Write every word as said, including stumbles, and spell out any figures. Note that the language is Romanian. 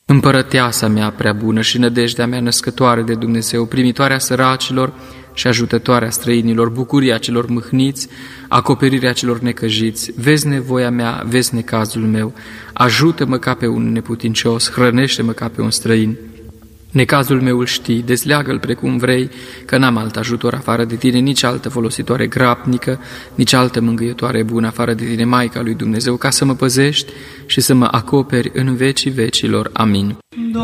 Împărăteasa mea prea bună și nădejdea mea născătoare de Dumnezeu, primitoarea săracilor și ajutătoarea străinilor, bucuria celor mâhniți, acoperirea celor necăjiți, vezi nevoia mea, vezi necazul meu, ajută-mă ca pe un neputincios, hrănește-mă ca pe un străin. Necazul meu îl știi, dezleagă-l precum vrei, că n-am alt ajutor afară de tine, nici altă folositoare grabnică, nici altă mângâietoare bună afară de tine, Maica lui Dumnezeu, ca să mă păzești și să mă acoperi în vecii vecilor. Amin.